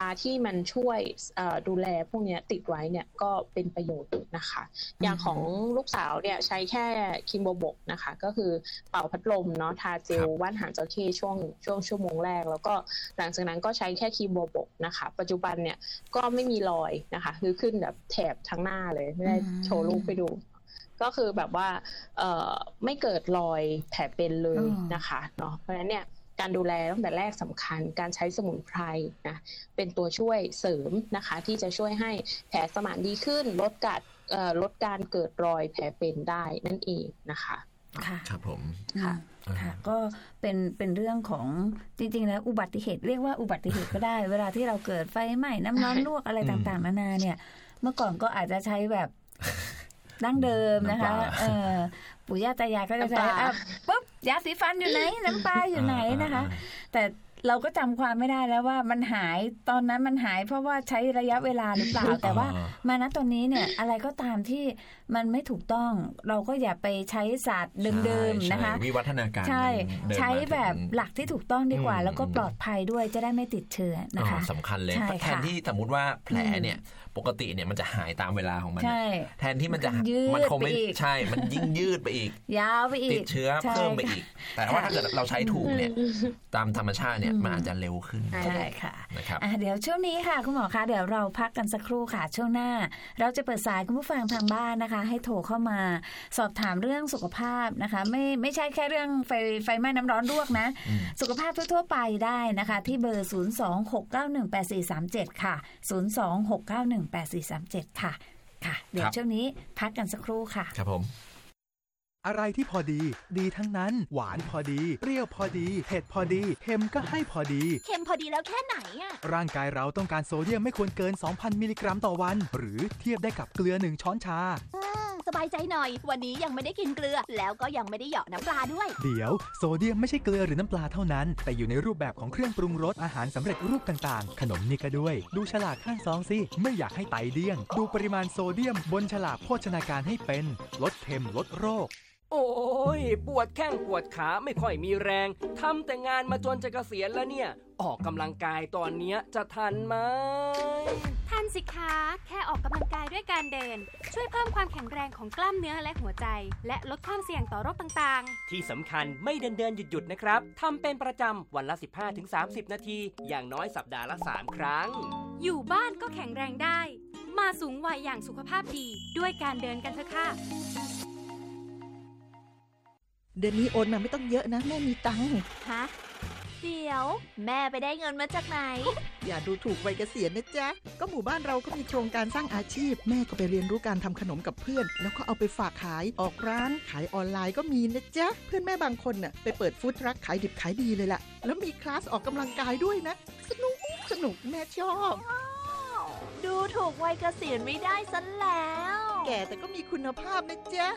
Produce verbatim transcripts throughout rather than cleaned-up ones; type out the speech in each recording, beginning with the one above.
ที่มันช่วยดูแลพวกนี้ติดไว้เนี่ยก็เป็นประโยชน์นะคะอย่างของลูกสาวเนี่ยใช้แค่ครีมโบโบกนะคะก็คือเป่าพัดลมเนาะทาเจลว่านหางจระเข้ช่วงช่วงชั่วโมงแรกแล้วก็หลังจากนั้นก็ใช้แค่ครีมโบโบกนะคะปัจจุบันเนี่ยก็ไม่มีรอยนะคะคือขึ้นแบบแถบทั้งหน้าเลยไม่ได้โชว์รูปไปดูก็คือแบบว่าเอ่อไม่เกิดรอยแผลเป็นเลยนะคะเนาะเพราะฉะนั้นเนี่ยการดูแลตั้งแต่แรกสำคัญการใช้สมุนไพรนะเป็นตัวช่วยเสริมนะคะที่จะช่วยให้แผลสมานดีขึ้นลดการเอ่อลดการเกิดรอยแผลเป็นได้นั่นเองนะคะค่ะครับผมค่ะค่ะก็เป็นเป็นเรื่องของจริงๆแล้วอุบัติเหตุเรียกว่าอุบัติเหตุก็ได้ เวลาที่เราเกิดไฟไหม้น้ำร้อนลวกอะไรต่างๆนานาเนี่ยเมื่อก่อนก็อาจจะใช้แบบดั้งเดิมนะคะเออปู่ย่าตายายก็จะใช้อ่ะปุ๊บยาสีฟันอยู่ไหนน้ำปลาอยู่ไหนนะคะแต่เราก็จำความไม่ได้แล้วว่ามันหายตอนนั้นมันหายเพราะว่าใช้ระยะเวลาหรือเปล่าแต่ว่ามาณตอนนี้เนี่ยอะไรก็ตามที่มันไม่ถูกต้องเราก็อย่าไปใช้ศาสตร์เดิมๆนะคะวิวัฒนาการใช่ใช้แบบหลักที่ถูกต้องดีกว่าแล้วก็ปลอดภัยด้วยจะได้ไม่ติดเชื้อนะคะสำคัญเลยแทนที่สมมติว่าแผลเนี่ยปกติเนี่ยมันจะหายตามเวลาของมันแทนที่มันจะมันคงไม่ใช่มันยิ่งยืดไปอีกยาวไปอีกติดเชื้อเพิ่มไปอีกแต่ว่าถ้าเกิดเราใช้ถูกเนี่ยตามธรรมชาติเนี่ยมันอาจจะเร็วขึ้นใช่ค่ะนะครับเดี๋ยวช่วงนี้ค่ะคุณหมอคะเดี๋ยวเราพักกันสักครู่ค่ะช่วงหน้าเราจะเปิดสายคุณผู้ฟังทางบ้านนะคะให้โทรเข้ามาสอบถามเรื่องสุขภาพนะคะไม่ไม่ใช่แค่เรื่องไฟไฟไหม้น้ำร้อนลวกนะสุขภาพทั่วๆไปได้นะคะที่เบอร์ศูนย์ สอง หก เก้า หนึ่ง แปด สี่ สาม เจ็ดค่ะศูนย์ สอง หก เก้า หนึ่ง แปด สี่ สาม เจ็ดค่ะค่ะเดี๋ยวช่วงนี้พักกันสักครู่ค่ะครับผมอะไรที่พอดีดีทั้งนั้นหวานพอดีเปรี้ยวพอดีเผ็ดพอดีเค็มก็ให้พอดีเค็มพอดีแล้วแค่ไหนอ่ะร่างกายเราต้องการโซเดียมไม่ควรเกิน สองพัน มิลลิกรัมต่อวันหรือเทียบได้กับเกลือหนึ่งช้อนชาสบายใจหน่อยวันนี้ยังไม่ได้กินเกลือแล้วก็ยังไม่ได้เหยาะน้ำปลาด้วยเดี๋ยวโซเดียมไม่ใช่เกลือหรือน้ำปลาเท่านั้นแต่อยู่ในรูปแบบของเครื่องปรุงรสอาหารสำเร็จรูปต่างๆขนมนี่ก็ด้วยดูฉลากข้างซองสิไม่อยากให้ไตเดี้ยงดูปริมาณโซเดียมบนฉลากโภชนาการให้เป็นลดเค็มลดโรคโอ้ยปวดแข้งปวดขาไม่ค่อยมีแรงทำแต่งานมาจนจะเกษียณแล้วเนี่ยออกกำลังกายตอนนี้จะทันไหมทันสิคะแค่ออกกำลังกายด้วยการเดินช่วยเพิ่มความแข็งแรงของกล้ามเนื้อและหัวใจและลดความเสี่ยงต่อโรคต่างๆที่สำคัญไม่เดินเดินหยุดหยุดนะครับทำเป็นประจำวันละ สิบห้าถึงสามสิบ นาทีอย่างน้อยสัปดาห์ละสามครั้งอยู่บ้านก็แข็งแรงได้มาสูงวัยอย่างสุขภาพดีด้วยการเดินกันเถอะค่ะเดือนนี้โอนมาไม่ต้องเยอะนะแม่มีตังค์ฮะเดี๋ยวแม่ไปได้เงินมาจากไหนอย่าดูถูกวัยเกษียณนะจ๊ะก็หมู่บ้านเราก็มีโครงการสร้างอาชีพแม่ก็ไปเรียนรู้การทำขนมกับเพื่อนแล้วก็เอาไปฝากขายออกร้านขายออนไลน์ก็มีนะจ๊ะเพื่อนแม่บางคนน่ะไปเปิดฟู้ดทรัคขายดิบขายดีเลยล่ะแล้วมีคลาสออกกำลังกายด้วยนะสนุกสนุกแม่ชอบดูถูกวัยเกษียณไม่ได้ซะแล้วแก่แต่ก็มีคุณภาพนะจ๊ะ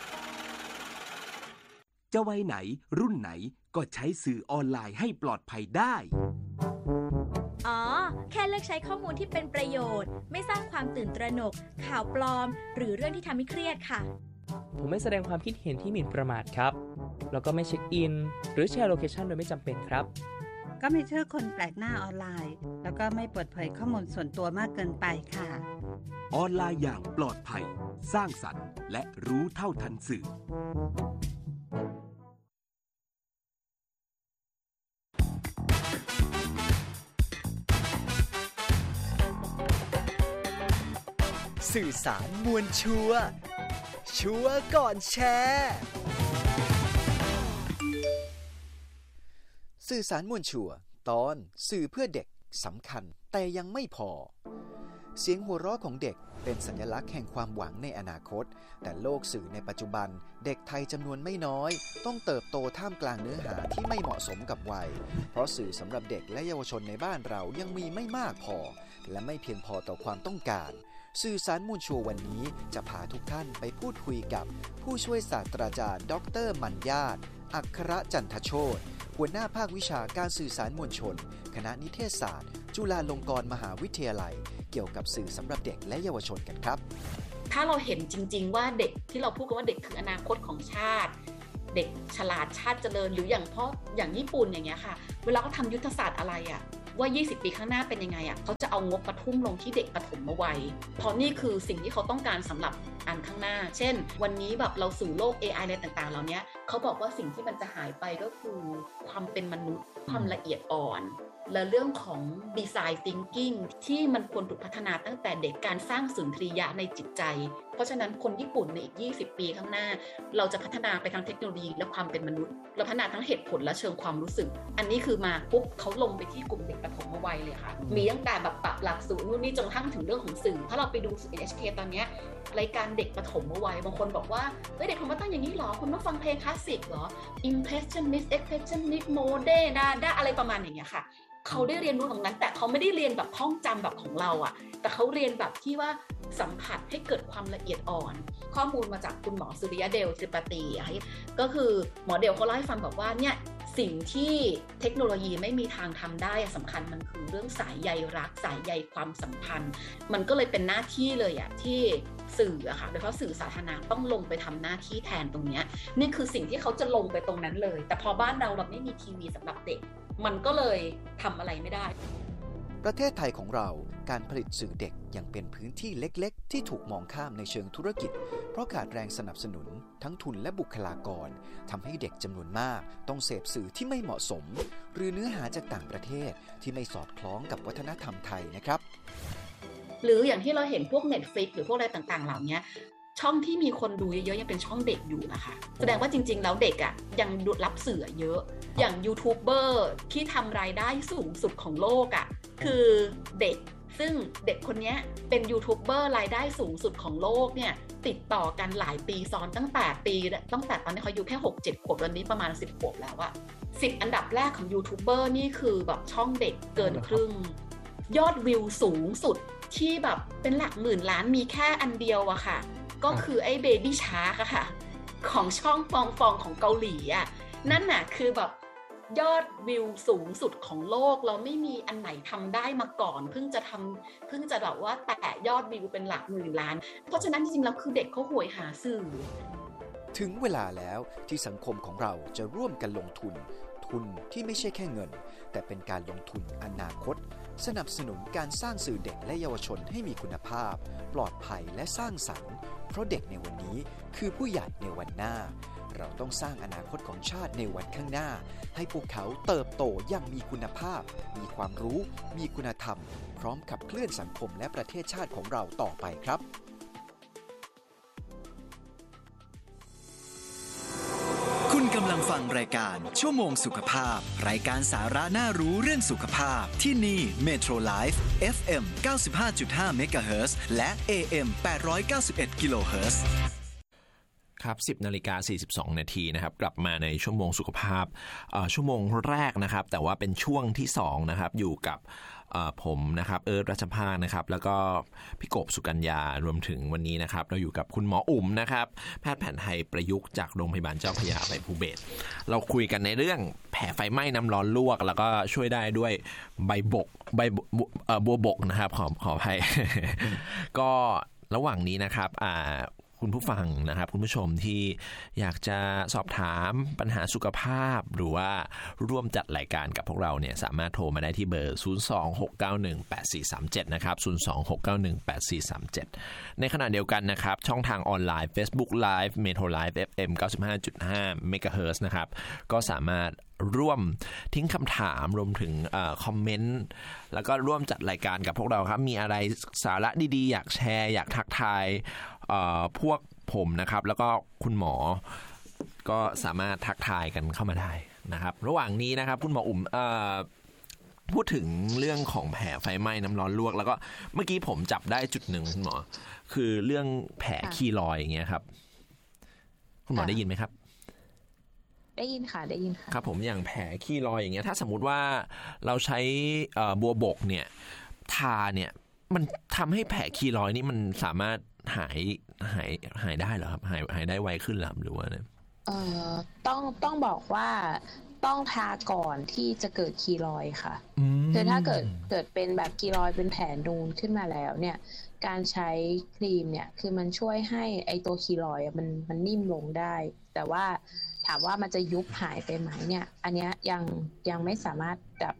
จะวัยไหนรุ่นไหนก็ใช้สื่อออนไลน์ให้ปลอดภัยได้อ๋อแค่เลือกใช้ข้อมูลที่เป็นประโยชน์ไม่สร้างความตื่นตระหนกข่าวปลอมหรือเรื่องที่ทำให้เครียดค่ะผมไม่แสดงความคิดเห็นที่หมิ่นประมาทครับแล้วก็ไม่เช็คอินหรือแชร์โลเคชันโดยไม่จำเป็นครับก็ไม่เชื่อคนแปลกหน้าออนไลน์แล้วก็ไม่เปิดเผยข้อมูลส่วนตัวมากเกินไปค่ะออนไลน์อย่างปลอดภัยสร้างสรรค์และรู้เท่าทันสื่อสื่อสารมวลชัวร์ชัวร์ก่อนแชร์สื่อสารมวลชัวร์ตอนสื่อเพื่อเด็กสำคัญแต่ยังไม่พอเสียงหัวเราะของเด็กเป็นสัญลักษณ์แห่งความหวังในอนาคตแต่โลกสื่อในปัจจุบันเด็กไทยจำนวนไม่น้อยต้องเติบโตท่ามกลางเนื้อหาที่ไม่เหมาะสมกับวัยเพราะสื่อสำหรับเด็กและเยาวชนในบ้านเรายังมีไม่มากพอและไม่เพียงพอต่อความต้องการสื่อสารมวลชัวร์วันนี้จะพาทุกท่านไปพูดคุยกับผู้ช่วยศาสตราจารย์ดร.มัญญาตอัครจันทโชติหัวหน้าภาควิชาการสื่อสารมวลชนคณะนิเทศศาสตร์จุฬาลงกรณ์มหาวิทยาลัยเกี่ยวกับสื่อสำหรับเด็กและเยาวชนกันครับถ้าเราเห็นจริงๆว่าเด็กที่เราพูดกันว่าเด็กคืออนาคตของชาติเด็กฉลาดชาติเจริญหรืออย่างเพราะอย่างญี่ปุ่นอย่างเงี้ยค่ะเวลาเขาทำยุทธศาสตร์อะไรอ่ะว่ายี่สิบปีข้างหน้าเป็นยังไงอ่ะเขาจะเอางบมาทุ่มลงที่เด็กปฐมวัยเพราะนี่คือสิ่งที่เขาต้องการสำหรับอันข้างหน้าเช่นวันนี้แบบเราสู่โลก เอ ไอ อะไรต่างๆเหล่านี้เขาบอกว่าสิ่งที่มันจะหายไปก็คือความเป็นมนุษย์ความละเอียดอ่อนและเรื่องของ design thinking ที่มันควรถูกพัฒนาตั้งแต่เด็กการสร้างสุนทรียะในจิตใจเพราะฉะนั้นคนญี่ปุ่นในอีกยี่สิบปีข้างหน้าเราจะพัฒนาไปทางเทคโนโลยีและความเป็นมนุษย์เราพัฒนาทั้งเหตุผลและเชิงความรู้สึกอันนี้คือมาปุ๊บเขาลงไปที่กลุ่มเด็กปฐมวัยเลยค่ะมีตั้งแต่แบบปรับหลักสูตรนู่นนี่จนกระทั่งถึงเรื่องของสื่อถ้าเราไปดู เอช เค ตอนนี้รายการเด็กปฐมวัยบางคนบอกว่าเฮ้ยเด็กผมมาตั้งอย่างนี้หรอคุณต้องฟังเพลงคลาสสิกหรอ impressionist expressionist modern ดาดาอะไรประมาณอย่างเงี้ยค่ะเขาได้เรียนรู้ตรงนั้นแต่เขาไม่ได้เรียนแบบท่องจำแบบของเราอ่ะแต่เขาเรียนแบบที่ว่าสัมผัสให้เกิดความละเอียดอ่อนข้อมูลมาจากคุณหมอสุริยะเดลตริปตีก็คือหมอเดลเขาเล่าให้ฟังบอกว่าเนี่ยสิ่งที่เทคโนโลยีไม่มีทางทำได้สำคัญมันคือเรื่องสายใยรักสายใยความสัมพันธ์มันก็เลยเป็นหน้าที่เลยอ่ะที่สื่ออะค่ะโดยเฉพาะสื่อสาธารณะต้องลงไปทำหน้าที่แทนตรงนี้นี่คือสิ่งที่เขาจะลงไปตรงนั้นเลยแต่พอบ้านเราเราไม่มีทีวีสำหรับเด็กมันก็เลยทำอะไรไม่ได้ประเทศไทยของเราการผลิตสื่อเด็กยังเป็นพื้นที่เล็กๆที่ถูกมองข้ามในเชิงธุรกิจเพราะขาดแรงสนับสนุนทั้งทุนและบุคลากรทำให้เด็กจำนวนมากต้องเสพสื่อที่ไม่เหมาะสมหรือเนื้อหาจากต่างประเทศที่ไม่สอดคล้องกับวัฒนธรรมไทยนะครับหรืออย่างที่เราเห็นพวก Netflix หรือพวกอะไรต่างๆเหล่านี้ช่องที่มีคนดูเยอะๆยังเป็นช่องเด็กอยู่นะคะแสดงว่าจริงๆแล้วเด็กอ่ะยังรับสื่อเยอะอย่างยูทูบเบอร์ที่ทำรายได้สูงสุดของโลกอ่ะคือเด็กซึ่งเด็กคนนี้เป็นยูทูบเบอร์รายได้สูงสุดของโลกเนี่ยติดต่อกันหลายปีซ้อนตั้งแต่ปีตั้งแต่ตอนนี้เขาอยู่แค่ หกเจ็ด ขวบตอนนี้ประมาณสิบขวบแล้วอะสิบอันดับแรกของยูทูบเบอร์นี่คือแบบช่องเด็กเกินครึ่งยอดวิวสูงสุดที่แบบเป็นหลักหมื่นล้านมีแค่อันเดียวอะค่ะก็คือไอ้ Baby Shark อะค่ะของช่องฟองฟองของเกาหลีอะนั่นน่ะคือแบบยอดวิวสูงสุดของโลกเราไม่มีอันไหนทำได้มาก่อนเพิ่งจะทำเพิ่งจะแบบว่าแตะยอดวิวเป็นหลักหมื่นล้านเพราะฉะนั้นจริงๆแล้วคือเด็กเขาโหยหาสื่อถึงเวลาแล้วที่สังคมของเราจะร่วมกันลงทุนทุนที่ไม่ใช่แค่เงินแต่เป็นการลงทุนอนาคตสนับสนุนการสร้างสื่อเด็กและเยาวชนให้มีคุณภาพปลอดภัยและสร้างสรรค์เพราะเด็กในวันนี้คือผู้ใหญ่ในวันหน้าเราต้องสร้างอนาคตของชาติในวันข้างหน้าให้พวกเขาเติบโตอย่างมีคุณภาพมีความรู้มีคุณธรรมพร้อมขับเคลื่อนสังคมและประเทศชาติของเราต่อไปครับคุณกำลังฟังรายการชั่วโมงสุขภาพรายการสาระน่ารู้เรื่องสุขภาพที่นี่ Metro Life เอฟ เอ็ม เก้าสิบห้าจุดห้า เมกะเฮิรตซ์และ เอ เอ็ม แปดร้อยเก้าสิบเอ็ด กิโลเฮิรตซ์ครับ สิบนาฬิกาสี่สิบสองนาทีนะครับกลับมาในชั่วโมงสุขภาพชั่วโมงแรกนะครับแต่ว่าเป็นช่วงที่สองนะครับอยู่กับผมนะครับเอิร์ธรัชภาคนะครับแล้วก็พี่กบสุกัญญารวมถึงวันนี้นะครับเราอยู่กับคุณหมออุ๋มนะครับแพทย์แผนไทยประยุกต์จากโรงพยาบาลเจ้าพระยาอภัยภูเบศรเราคุยกันในเรื่องแผลไฟไหม้น้ำร้อนลวกแล้วก็ช่วยได้ด้วยใบบกใบบัวบกนะครับขอขออภัย ก็ระหว่างนี้นะครับอ่าคุณผู้ฟังนะครับคุณผู้ชมที่อยากจะสอบถามปัญหาสุขภาพหรือว่าร่วมจัดรายการกับพวกเราเนี่ยสามารถโทรมาได้ที่เบอร์ศูนย์ สอง หก เก้า หนึ่ง แปด สี่ สาม เจ็ดนะครับศูนย์ สอง หก เก้า หนึ่ง แปด สี่ สาม เจ็ดในขณะเดียวกันนะครับช่องทางออนไลน์ Facebook Live Metro Live เอฟ เอ็ม เก้าสิบห้าจุดห้า เมกะเฮิรตซ์นะครับก็สามารถร่วมทิ้งคำถามรวมถึงคอมเมนต์แล้วก็ร่วมจัดรายการกับพวกเราครับมีอะไรสาระดีๆอยากแชร์อยากทักทายพวกผมนะครับแล้วก็คุณหมอก็สามารถทักทายกันเข้ามาได้นะครับระหว่างนี้นะครับคุณหมออุ๋มพูดถึงเรื่องของแผลไฟไหม้น้ำร้อนลวกแล้วก็เมื่อกี้ผมจับได้จุดหนึ่งคุณหมอคือเรื่องแผลคีลอยด์อย่างเงี้ยครับคุณหมอได้ยินไหมครับได้ยินค่ะได้ยินค่ะครับผมอย่างแผลคีลอยด์อย่างเงี้ยถ้าสมมุติว่าเราใช้บัวบกเนี่ยทาเนี่ยมันทำให้แผลคีลอยด์นี่มันสามารถหายหายหายได้เหรอครับหายหายได้ไวขึ้นหรือหรือว่าเนี่ยเอ่อต้องต้องบอกว่าต้องทาก่อนที่จะเกิดคีลอยด์ค่ะคือถ้าเกิดเกิดเป็นแบบคีลอยด์เป็นแผลนูนขึ้นมาแล้วเนี่ยการใช้ครีมเนี่ยคือมันช่วยให้ไอตัวคีลอยด์มันมันนิ่มลงได้แต่ว่าถามว่ามันจะยุบหายไปไหมเนี่ยอันเนี้ยยังยังไม่สามารถแบบ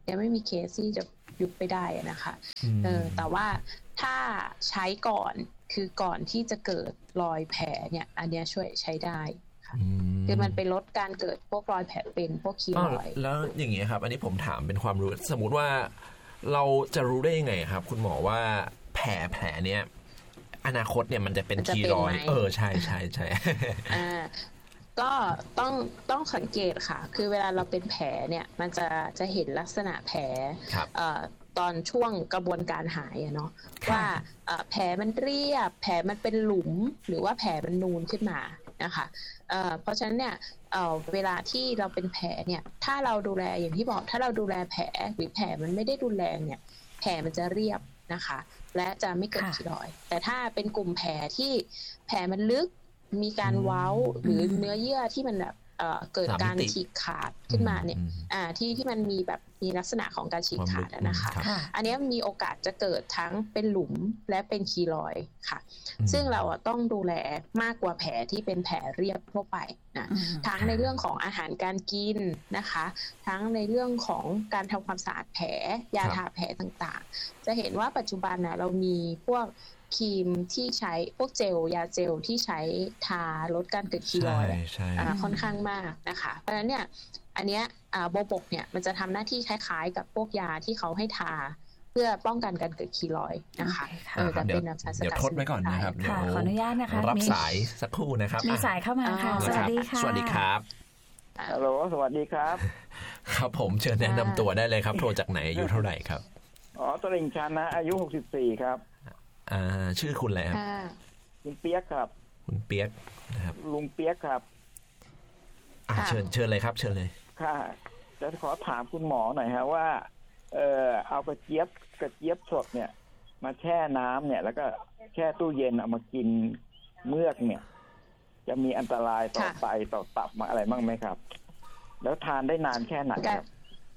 ยังไม่มีเคสที่จะยุบไปได้นะคะเออแต่ว่าถ้าใช้ก่อนคือก่อนที่จะเกิดรอยแผลเนี่ยอันนี้ช่วยใช้ได้ค่ะคือมันไปลดการเกิดพวกรอยแผลเป็นพวกคีรอยแล้วอย่างเงี้ยครับอันนี้ผมถามเป็นความรู้สมมุติว่าเราจะรู้ได้ยังไงครับคุณหมอว่าแผลแผลเนี้ยอนาคตเนี่ยมันจะเป็นคีรอยเออใช่ใช่ใช่อ่าก็ต้องต้องสังเกตค่ะคือเวลาเราเป็นแผลเนี่ยมันจะจะเห็นลักษณะแผลตอนช่วงกระบวนการหายเนาะว่าแผลมันเรียบแผลมันเป็นหลุมหรือว่าแผลมันนูนขึ้นมานะคะเพราะฉะนั้นเนี่ยเวลาที่เราเป็นแผลเนี่ยถ้าเราดูแลอย่างที่บอกถ้าเราดูแลแผลหรือแผลมันไม่ได้รุนแรงเนี่ยแผลมันจะเรียบนะคะและจะไม่เกิดคีรอยแต่ถ้าเป็นกลุ่มแผลที่แผลมันลึกมีการเว้าหรือเนื้อเยื่อที่มันแบบเอ่อเกิดการฉีกขาดขึ้นมาเนี่ยอ่าที่ที่มันมีแบบมีลักษณะของการฉีกขาดนะคะอันนี้มีโอกาสจะเกิดทั้งเป็นหลุมและเป็นคีรอยค่ะซึ่งเราต้องดูแลมากกว่าแผลที่เป็นแผลเรียบทั่วไปนะทั้งในเรื่องของอาหารการกินนะคะทั้งในเรื่องของการทำความสะอาดแผลยาทาแผลต่างๆจะเห็นว่าปัจจุบันนะเรามีพวกครีมที่ใช้พวกเจลยาเจลที่ใช้ทาลดการเกิดคีรอยด์ค่อนข้างมากนะคะเพราะฉะนั้นเนี่ยอันเนี้ยโบวบกเนี่ยมันจะทำหน้าที่คล้ายๆกับพวกยาที่เขาให้ทาเพื่อป้องกันการเกิดคีรอยด์นะคะเออจะเป็นน้ำชาสกัดเดี๋ยวทดไว้ก่อนนะครับเดี๋ยวขออนุญาตนะคะรับสายสักครู่นะครับมีสายเข้ามาค่ะสวัสดีค่ะสวัสดีครับฮัลโหลสวัสดีครับครับผมเชิญแนะนำตัวได้เลยครับโทรจากไหนอายุเท่าไหร่ครับอ๋อตลิ่งชันนะอายุหกสิบสี่ครับอ่าชื่อคุณอะไรครับคุณเปียกครับคุณเปียกนะครับลุงเปียกครับอ่าเชิญเชิญเลยครับเชิญเลยค่ะจะขอถามคุณหมอหน่อยฮะว่าเออเอากระเจี๊ยบกระเจี๊ยบสดเนี่ยมาแช่น้ำเนี่ยแล้วก็แช่ตู้เย็นเอามากินเมือกเนี่ยจะมีอันตรายต่อไตต่อตับมาอะไรบ้างไหมครับแล้วทานได้นานแค่ไหนครับ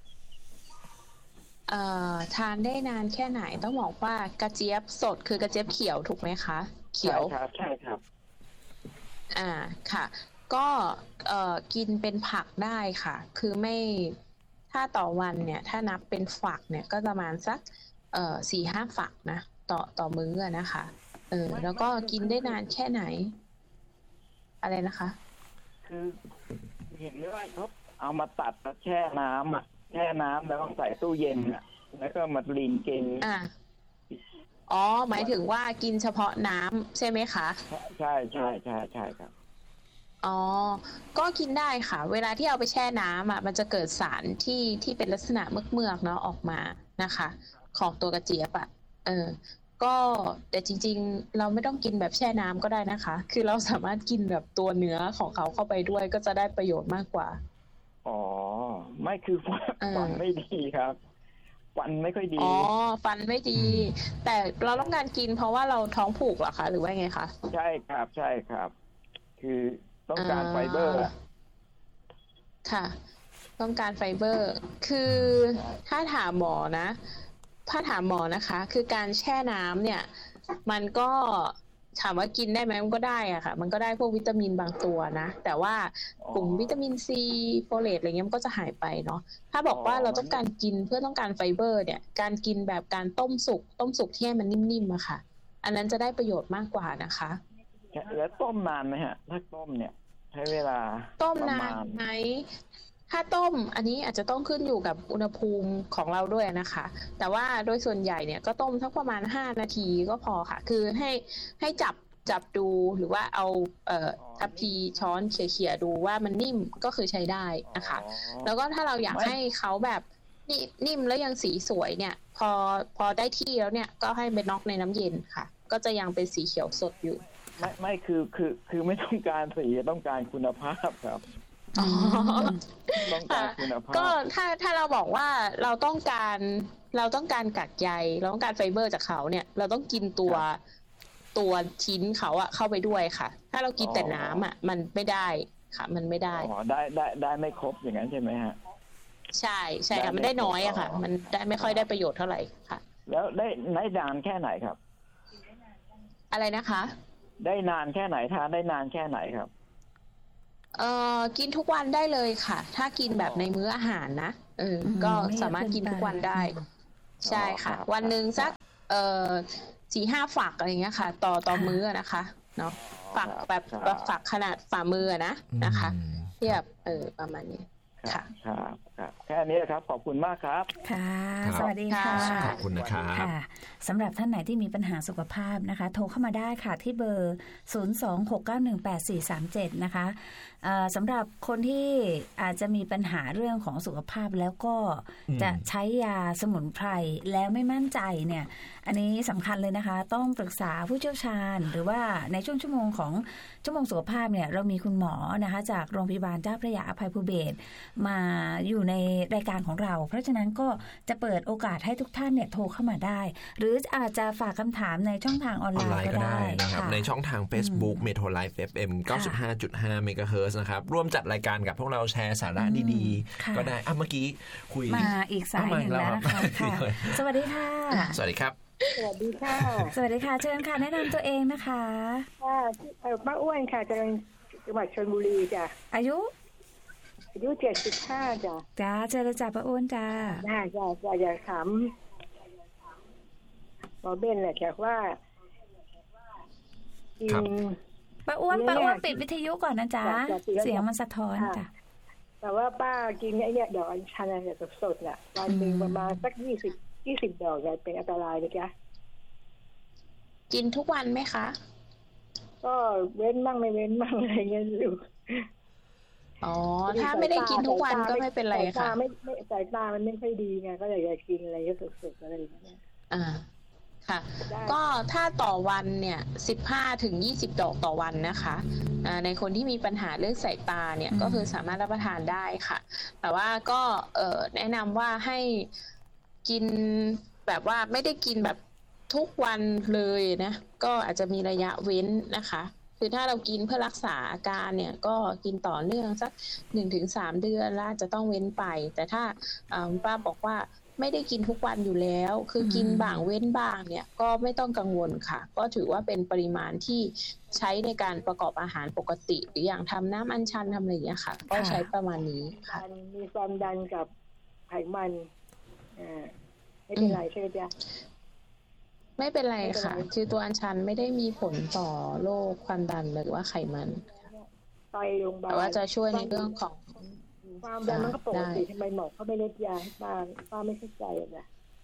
เอ่อทานได้นานแค่ไหนต้องบอกว่ากระเจี๊ยบสดคือกระเจี๊ยบเขียวถูกไหมคะเขียวใช่ครับใช่ครับอ่าค่ะก็เอ่อกินเป็นผักได้ค่ะคือไม่ถ้าต่อวันเนี่ยถ้านับเป็นฝักเนี่ยก็ประมาณสักเอ่อสี่ห้าฝักนะต่อต่อมื้อนะคะเออแล้วก็กินได้นานแค่ไหนอะไรนะคะคือเห็นว่าเขาเอามาตัดมาแช่น้ำอ่ะแช่น้ำแล้วก็ใส่ตู้เย็นอ่ะแล้วก็มาลีนกินอ่าอ๋อหมายถึงว่ากินเฉพาะน้ำใช่ไหมคะใช่ใช่ใช่ใช่ครับอ๋อก็กินได้ค่ะเวลาที่เอาไปแช่น้ำอ่ะมันจะเกิดสารที่ที่เป็นลักษณะเมือกๆเนาะออกมานะคะของตัวกระเจี๊ยบอ่ะเออก็แต่จริงๆเราไม่ต้องกินแบบแช่น้ำก็ได้นะคะคือเราสามารถกินแบบตัวเนื้อของเขาเข้าไปด้วยก็จะได้ประโยชน์มากกว่าอ๋อไม่คือฟันไม่ดีครับฟันไม่ค่อยดีอ๋อฟันไม่ดีแต่เราต้องการกินเพราะว่าเราท้องผูกเหรอคะหรือว่าไงคะใช่ครับใช่ครับคือต้องการไฟเบอร์ค่ะต้องการไฟเบอร์คือถ้าถามหมอนะถ้าถามหมอนะคะคือการแช่น้ำเนี่ยมันก็ถามว่ากินได้ไหมมันก็ได้อะค่ะมันก็ได้พวกวิตามินบางตัวนะแต่ว่ากลุ่มวิตามินซีโฟเลตอะไรเงี้ยมันก็จะหายไปเนาะถ้าบอกว่าเราต้องการกินเพื่อต้องการไฟเบอร์เนี่ยการกินแบบการต้มสุกต้มสุกที่ให้มันนิ่มๆอะค่ะอันนั้นจะได้ประโยชน์มากกว่านะคะแล้วต้มนานไหมฮะถ้าต้มเนี่ยใช้เวลาต้มนานไหมถ้าต้มอันนี้อาจจะต้องขึ้นอยู่กับอุณหภูมิของเราด้วยนะคะแต่ว่าโดยส่วนใหญ่เนี่ยก็ต้มสักประมาณห้านาทีก็พอค่ะคือให้ให้จับจับดูหรือว่าเอาเอ่อทัพพีช้อนเขี่ยๆดูว่ามันนิ่มก็คือใช้ได้นะคะแล้วก็ถ้าเราอยากให้เขาแบบนิ่มแล้วยังสีสวยเนี่ยพอพอได้ที่แล้วเนี่ยก็ให้ไปน็อกในน้ำเย็นค่ะก็จะยังเป็นสีเขียวสดอยู่ไม่ไม่คือคือคือไม่ต้องการสีต้องการคุณภาพครับต้องการคุณภาพก็ถ้าถ้าเราบอกว่าเราต้องการเราต้องการกากใยเราต้องการไฟเบอร์จากเขาเนี่ยเราต้องกินตัวตัวชิ้นเขาอะเข้าไปด้วยค่ะถ้าเรากินแต่น้ำอะมันไม่ได้ค่ะมันไม่ได้อ๋อได้ได้ได้ไม่ครบอย่างนั้นใช่ไหมฮะใช่ใช่ค่ะมันได้น้อยอะค่ะมันได้ไม่ค่อยได้ประโยชน์เท่าไหร่ค่ะแล้วได้ได้นานแค่ไหนครับอะไรนะคะได้นานแค่ไหนทานได้นานแค่ไหนครับเอ่อกินทุกวันได้เลยค่ะถ้ากินแบบในมื้ออาหารนะเออก็สามารถกินทุกวันได้ใช่ค่ะวันหนึ่งสักเอ่อสี่ห้าฝักอะไรเงี้ยค่ะต่อต่อมื้อนะคะเนาะฝักแบบแบบฝักขนาดฝ่ามือนะนะคะเทียบเออประมาณนี้ค่ะครับครับแค่นี้ครับขอบคุณมากครับค่ะสวัสดีค่ะขอบคุณนะครับสำหรับท่านไหนที่มีปัญหาสุขภาพนะคะโทรเข้ามาได้ค่ะที่เบอร์ศูนย์ สอง หก เก้า หนึ่ง แปด สี่ สาม เจ็ดนะคะสำหรับคนที่อาจจะมีปัญหาเรื่องของสุขภาพแล้วก็จะใช้ยาสมุนไพรแล้วไม่มั่นใจเนี่ยอันนี้สำคัญเลยนะคะต้องปรึกษาผู้เชี่ยวชาญหรือว่าในช่วงชั่วโมงของชั่วโมงสุขภาพเนี่ยเรามีคุณหมอนะคะจากโรงพยาบาลเจ้าพระยาอภัยภูเบศรมาอยู่ในรายการของเราเพราะฉะนั้นก็จะเปิดโอกาสให้ทุกท่านเนี่ยโทรเข้ามาได้หรืออาจจะฝากคำถามในช่องทางออนไลน์ก็ได้นะครับในช่องทาง Facebook Metro Life เอฟ เอ็ม เก้าสิบห้าจุดห้า เมกะเฮิรตซ์นะครับร่วมจัดรายการกับพวกเราแชร์สาระดีๆก็ได้อ่ะเมื่อกี้คุยมาอีกสายหนึ่งแล้วนะคะสวัสดีค่ะสวัสดีครับสวัสดีค่ะสวัสดีค่ะเชิญค่ะแนะนำตัวเองนะคะค่ะป้าอ้วนค่ะจากจังหวัดชลบุรีจ้ะอายุอายุเจ็ดสิบห้าจ้ะจ้าเจริญจ่าป้าอ้วนจ้าน่าจะจะอยากถามหมอเบนแหละจากว่ากินป้าอ้วนป้าอ้วนปิดวิทยุก่อนนะจ๊ะเสียงมันสะท้อนจ้ะแต่ว่าป้ากินไอ้เนี่ยดอกอัญชันอะไรสดๆน่ะวันหนึ่งประมาณสักยี่สิบยี่สิบดอกเนี่ยเป็นอันตรายไหมจ๊ะกินทุกวันไหมคะก็เว้นบ้างไม่เว้นบ้างอะไรเงี้ยอยู่อ๋อถ้าไม่ได้กินทุกวันก็ไม่เป็นไรค่ะไม่ไม่สายตามันไม่ค่อยดีไงก็เลยอยากกินอะไรสดๆอะไรอย่างเงี้ยอ่าค่ะก็ถ้าต่อวันเนี่ยสิบห้าถึงยี่สิบดอกต่อวันนะคะในคนที่มีปัญหาเรื่องสายตาเนี่ยก็คือสามารถรับประทานได้ค่ะแต่ว่าก็แนะนำว่าให้กินแบบว่าไม่ได้กินแบบทุกวันเลยนะก็อาจจะมีระยะเว้นนะคะคือถ้าเรากินเพื่อรักษาอาการเนี่ยก็กินต่อเนื่องสัก หนึ่งถึงสาม เดือนแล้วจะต้องเว้นไปแต่ถ้าป้าบอกว่าไม่ได้กินทุกวันอยู่แล้วคือกินบ้างเว้นบ้างเนี่ยก็ไม่ต้องกังวลค่ะก็ถือว่าเป็นปริมาณที่ใช้ในการประกอบอาหารปกติหรืออย่างทำน้ำอัญชันทำอะไรอย่างเงี้ยค่ะก็ใช้ประมาณนี้ค่ะมีความดันกับไขมันอ่าไม่เป็นไรใช่ไหมจ๊ะไม่เป็นไรค่ะคือตัวอัญชันไม่ได้มีผลต่อโรคความดันหรือว่าไขมันไปโรงพยาบาลแต่ว่าจะช่วยในเรื่องของความดันมันก็ปกติทำไมหมอเขาไม่ลดยาให้ป้าป้าไม่เข้าใจนะ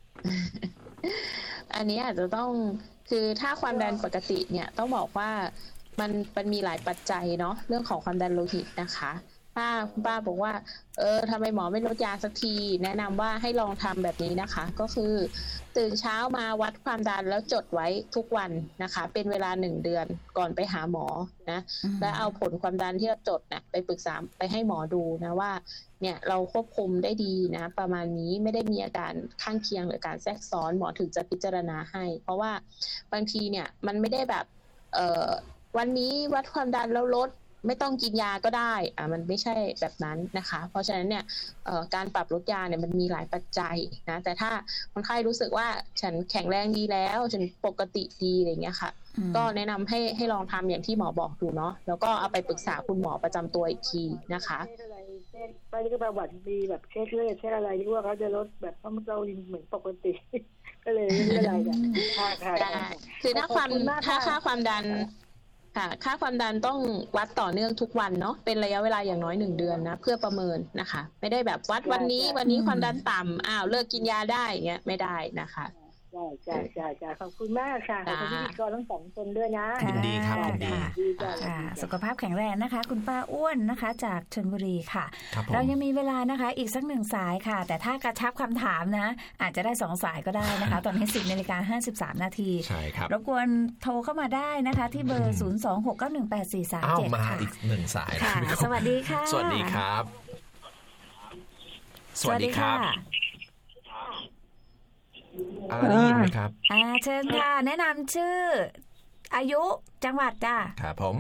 อันนี้อาจจะต้องคือถ้าความดันปกติเนี่ยต้องบอกว่ามันมันมีหลายปัจจัยเนาะเรื่องของความดันโลหิตนะคะป้าป้าบอกว่าเออทำไมหมอไม่ลดยาสักทีแนะนำว่าให้ลองทำแบบนี้นะคะก็คือตื่นเช้ามาวัดความดันแล้วจดไว้ทุกวันนะคะเป็นเวลาหนึ่งเดือนก่อนไปหาหมอนะแล้วเอาผลความดันที่เราจดนะไปปรึกษาไปให้หมอดูนะว่าเนี่ยเราควบคุมได้ดีนะประมาณนี้ไม่ได้มีอาการข้างเคียงหรือการแทรกซ้อนหมอถึงจะพิจารณาให้เพราะว่าบางทีเนี่ยมันไม่ได้แบบเอ่อวันนี้วัดความดันแล้วลดไม่ต้องกินยาก็ได้อ่ะมันไม่ใช่แบบนั้นนะคะเพราะฉะนั้นเนี่ยการปรับลดยาเนี่ยมันมีหลายปัจจัยนะแต่ถ้าคนไข้รู้สึกว่าฉันแข็งแรงดีแล้วฉันปกติดีอะไรเงี้ยค่ะก็แนะนำให้ให้ลองทำอย่างที่หมอบอกดูเนาะแล้วก็เอาไปปรึกษาคุณหมอประจำตัวอีกทีนะคะไปที่ประวัติดีแบบเช็คเลือดเช็คอะไรที่ว่าเขาจะลดแบบเพราะเราเหมือนปกติก็เลยไม่เป็นไรจ้ะค่ะคือถ้าความถ้าค่าความดันค่ะค่าความดันต้องวัดต่อเนื่องทุกวันเนาะเป็นระยะเวลาอย่างน้อยหนึ่งเดือนนะเพื่อประเมินนะคะไม่ได้แบบวัดวันนี้วันนี้ความดันต่ำอ้าวเลิกกินยาได้เงี้ยไม่ได้นะคะใช่ใช่ใช่ใช่ขอบคุณมากค่ะขอบคุณพิธีกรทั้งสองคนด้วยนะยินดีครับยินดีค่ะสุขภาพแข็งแรงนะคะคุณป้าอ้วนนะคะจากชลบุรีค่ะเรายังมีเวลานะคะอีกสักหนึ่งสายค่ะแต่ถ้ากระชับคำถามนะอาจจะได้สองสายก็ได้นะคะตอนนี้สิบนาฬิกาห้าสิบสามนาทีใช่ครับรบกวนโทรเข้ามาได้นะคะที่เบอร์ศูนย์ สอง หก เก้า หนึ่ง แปด สี่ สาม เจ็ดค่ะมาอีกหนึ่งสายค่ะสวัสดีค่ะสวัสดีครับสวัสดีครับได้ยินไหมครับอ่าเชิญค่ะแนะนำชื่ออายุจังหวัดจ้าครับผม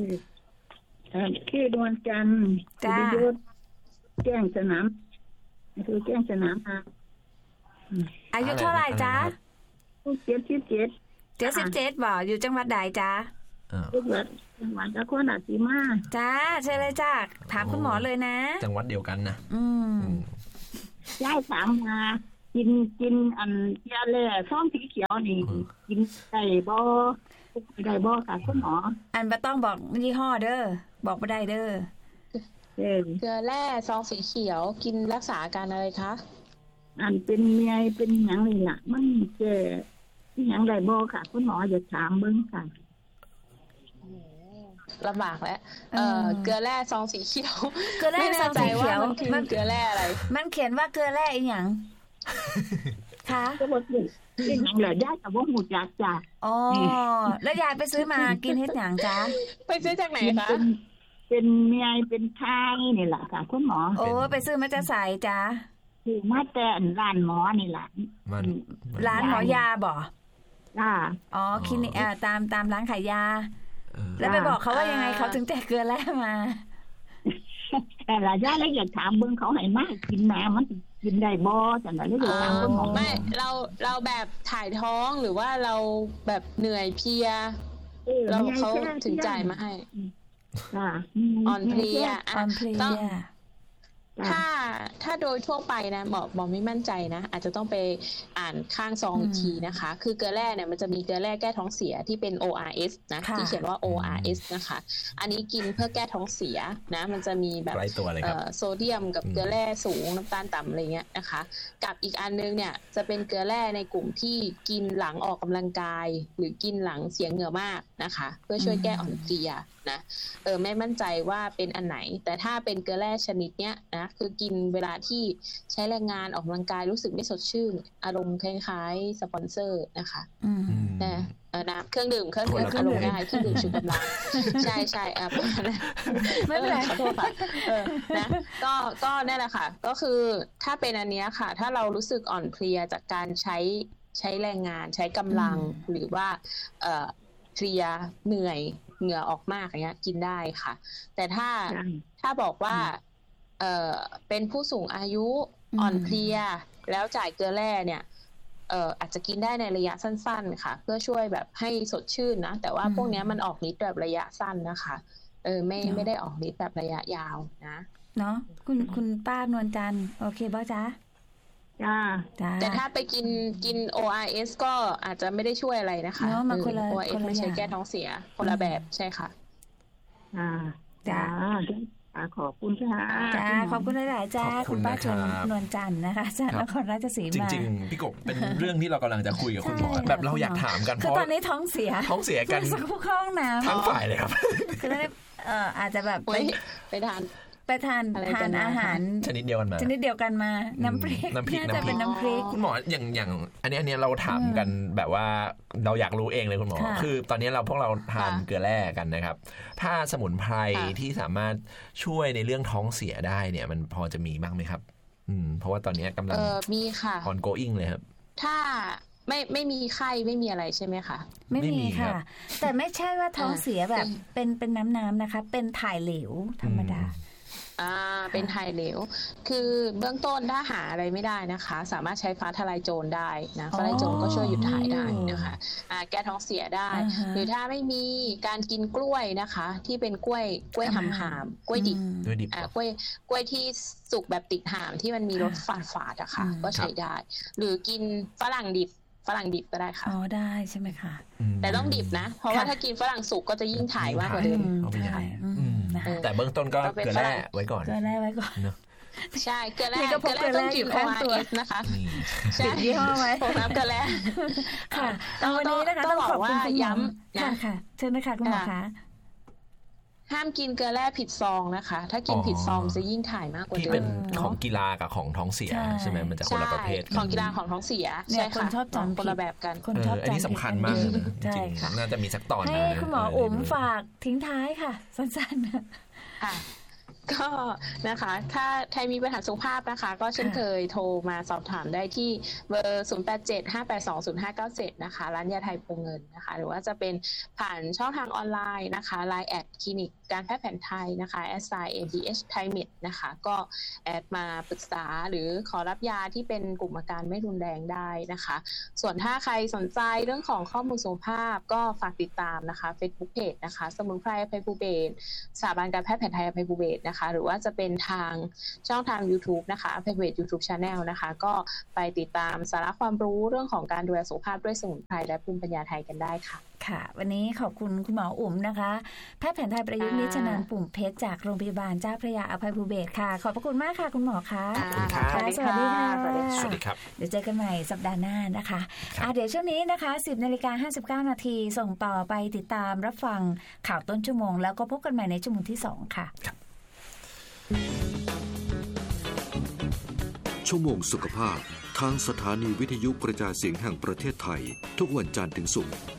ชื่อดวงจันทร์จ้าแจ้งสนามคือแจ้งสนามค่ะอายุเท่าไหร่จ้าเจ็ดสิบเจ็ดเจ็ดสิบเจ็ดบ่อยู่จังหวัดใดจ้าจังหวัดจังหวัดนครราชสีมาจ้าเชิญเลยจ้าถามคุณหมอเลยนะจังหวัดเดียวกันนะอืมยายถามมากินกินอันยาแล่ซองสีเขียวนี่กินได้บ่ได้บ่ค่ะคุณหมออันบ่ต้องบอกยี่ห้อเด้อบอกบ่ได้เด้อเกลือแร่ซองสีเขียวกินรักษาอาการอะไรคะอันเป็นเมียเป็นหยังนี่ล่ะมันแก่หยังได้บ่ค่ะคุณหมออยากถามเบิ่งค่ะลำบากแล้วเออเกลือแร่ซองสีเขียวเกลือแร่ซองสีเขียวมันเกลือแร่อะไรมันเขียนว่าเกลือแร่อีหยังค่ะก็บ่รู้อีหยังแหละยายก็บ่ฮู้จักจ้ะอ๋อแล้วยายไปซื้อมากินเฮ็ดหยังจ๊ะไปซื้อจากไหนคะเป็นเมียเป็นทางนี่ล่ะค่ะคุณหมอโอ้ไปซื้อมาจากไสจ๊ะคือมาแต่ร้านหมอนี่ล่ะมันร้านหมอยาบ่จ้าอ๋อคลินิกอ่าตามตามร้านขายยาแล้วไปบอกเขาว่ายังไงเขาถึงแจกเกลือแร่มาแต่ละย่าแล้วอยากถามเบิ่งเขาให้มากินน้ำมันกินได้บ่จังได๋เลยถามคุณหมอไม่เราเราแบบถ่ายท้องหรือว่าเราแบบเหนื่อยเพลียเราเขาถึงจ่ายมาให้อ่อนเพลียอ่อนเพลียถ้าถ้าโดยทั่วไปนะหมอหมอไม่มั่นใจนะอาจจะต้องไปอ่านข้างซองอีกทีนะคะคือเกลือแร่เนี่ยมันจะมีเกลือแร่แก้ท้องเสียที่เป็น โอ อาร์ เอส นะที่เขียนว่า โอ อาร์ เอส นะคะอันนี้กินเพื่อแก้ท้องเสียนะมันจะมีแบบโซเดียมกับเกลือแร่สูงน้ำตาลต่ำอะไรเงี้ยนะคะกับอีกอันนึงเนี่ยจะเป็นเกลือแร่ในกลุ่มที่กินหลังออกกำลังกายหรือกินหลังเสียเหงื่อมากนะคะเพื่อช่วยแก้อ่อนเพลียนะเออไม่มั่นใจว่าเป็นอันไหนแต่ถ้าเป็นเกลือแร่ชนิดเนี้ยนะคือกินเวลาที่ใช้แรงงานออกกำลังกายรู้สึกไม่สดชื่นอารมณ์คล้ายๆสปอนเซอร์นะคะนะน้ำเครื่องดื่มเครื่องดื่มอารมณ์ง่ายเครื่องดื่มชูกำลังใช่ใช่อ่ะไม่เป็นไรขอโทษค่ะเออนะก็ก็นั่นแหละค่ะก็คือถ้าเป็นอันเนี้ยค่ะถ้าเรารู้สึกอ่อนเพลียจากการใช้ใช้แรงงานใช้กำลังหรือว่าเอ่อเพลียเหนื่อยเหงื่อออกมากอย่างเงี้ยกินได้ค่ะแต่ถ้าถ้าบอกว่าเอ่อเป็นผู้สูงอายุอ่อนเพลียแล้วจ่ายเกลือแร่เนี่ยเอ่ออาจจะกินได้ในระยะสั้นๆค่ะเพื่อช่วยแบบให้สดชื่นนะแต่ว่าพวกนี้มันออกฤทธิ์แบบระยะสั้นนะคะเออไม่ไม่ได้ออกฤทธิ์แบบระยะยาวนะเนาะคุณคุณป้านวลจันทร์โอเคป่ะจ๊ะจ้าแต่ถ้าไปกินกิน โอ อาร์ เอส ก็อาจจะไม่ได้ช่วยอะไรนะคะเนาะมาคนละโอ อาร์ เอส ไม่ใช่แก้ท้องเสียคนละแบบใช่ค่ะอ่าจ้าขอบคุณค่ะจ้าขอบคุณหลายๆจ้าคุณป้าชนวลจันทร์นะคะจากนครราชสีมาจริงๆพี่กบเป็นเรื่องที่เรากำลังจะคุยกับคุณหมอแบบเราอยากถามกันเพราะตอนนี้ท้องเสียท้องเสียกันสักห้องน้ำทั้งฝ่ายเลยครับคือเอ่ออาจจะแบบไปไปทานไปทานทานอาหารชนิดเดียวกันมาชนิดเดียวกันมาน้ำพริกน้ำพริกน่าจะเป็นน้ำพริกคุณหมออย่างอย่างอันนี้อันนี้เราถามกันแบบว่าเราอยากรู้เองเลยคุณหมอคือตอนนี้เราพวกเราทานเกลือแร่กันนะครับถ้าสมุนไพรที่สามารถช่วยในเรื่องท้องเสียได้เนี่ยมันพอจะมีบ้างไหมครับอืมเพราะว่าตอนนี้กำลังมีค่ะ ongoing เลยครับถ้าไม่ไม่มีไข้ไม่มีอะไรใช่ไหมคะไม่มีค่ะแต่ไม่ใช่ว่าท้องเสียแบบเป็นเป็นน้ำๆนะคะเป็นถ่ายเหลวธรรมดาอ่าเป็นถ่ายเหลวคือเบื้องต้นถ้าหาอะไรไม่ได้นะคะสามารถใช้ฟ้าทลายโจรได้นะฟ้าทลายโจรก็ช่วยหยุดถ่ายได้นะคะอ่าแก้ท้องเสียได้หรือถ้าไม่มีการกินกล้วยนะคะที่เป็นกล้วยกล้วยหำหามกล้วยดิบอ่ากล้วยกล้วยที่สุกแบบติดหามที่มันมีรสฝาดฝาดอะค่ะก็ใช้ได้หรือกินฝรั่งดิบฝรั่งดิบก็ได้ค่ะอ๋อได้ใช่ไหมคะแต่ต้องดิบนะเพราะว่าถ้ากินฝรั่งสุกก็จะยิ่งถ่ายมากกว่าเดิมแต่เบื้องต้นก็เกลือแร่ไว้ก่อนเกลือแร่ไว้ก่อนใช่เกลือแร่เกลือแร่ต้องกิน โอ อาร์ เอส นะคะใช่ยี่ห้อไว้น้ำเกลือแร่ค่ะวันนี้นะคะต้องขอบคุณคุณย้ำค่ะค่ะเชิญนะคะคุณหมอคะห้ามกินเกลือแร่ผิดซองนะคะถ้ากินผิดซองจะยิ่งถ่ายมากกว่าเดิมที่เป็นของกีฬากับของท้องเสียใช่ไหมมันจะคนละประเภทของกีฬาของท้องเสียใช่ค่ะคนชอบจำคนละแบบกันคนชอบจำอันนี้สำคัญมากจริงน่าจะมีสักตอนให้คุณหมออุ๋มฝากทิ้งท้ายค่ะสั้นๆค่ะก็นะคะถ้าใครมีปัญหาสุขภาพนะคะก็เช่นเคยโทรมาสอบถามได้ที่เบอร์ศูนย์ แปด เจ็ด ห้า แปด สอง ศูนย์ ห้า เก้า เจ็ดนะคะร้านยาไทยโพเงินนะคะหรือว่าจะเป็นผ่านช่องทางออนไลน์นะคะ ไลน์ แอดคลินิกการแพทย์แผนไทยนะคะ แอดไซน์ เอ ดี เอช ไทยเมดนะคะก็แอดมาปรึกษาหรือขอรับยาที่เป็นกลุ่มอาการไม่รุนแรงได้นะคะส่วนถ้าใครสนใจเรื่องของข้อมูลสุขภาพก็ฝากติดตามนะคะ Facebook Page นะคะสมุนไพรอภัยภูเบศรสถาบันการแพทย์แผนไทยอภัยภูเบศรนะคะนะคะหรือว่าจะเป็นทางช่องทาง YouTube นะคะเพจ YouTube Channel นะคะก็ไปติดตามสาระความรู้เรื่องของการดูแลสุขภาพด้วยสมุนไพรและภูมิปัญญาไทยกันได้ค่ะค่ะวันนี้ขอบคุณคุณหมออุ๋มนะคะแพทย์แผนไทยประยุกต์นิชนันท์ปุ่มเพชรจากโรงพยาบาลเจ้าพระยาอภัยภูเบศรค่ะขอบพระคุณมากค่ะคุณหมอคะขอบคุณค่ะสวัสดีค่ะสวัสดีครับเดี๋ยวเจอกันใหม่สัปดาห์หน้านะคะอ่ะเดี๋ยวช่วงนี้นะคะสิบนาฬิกาห้าสิบเก้านาทีส่งต่อไปติดตามรับฟังข่าวต้นชั่วโมงแล้วก็พบกันใหม่ในชั่วโมงที่สองค่ะชั่วโมงสุขภาพทางสถานีวิทยุกระจายเสียงแห่งประเทศไทยทุกวันจันทร์ถึงศุกร์